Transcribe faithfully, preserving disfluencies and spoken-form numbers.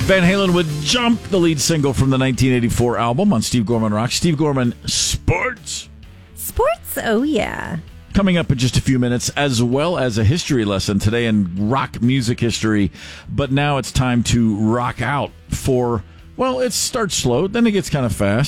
Van Halen would Jump, the lead single from the nineteen eighty-four album on Steve Gorman Rock. Steve Gorman, Sports. Sports, oh yeah. Coming up in just a few minutes, as well as a history lesson today in rock music history. But now it's time to rock out for, well, it starts slow, then it gets kind of fast.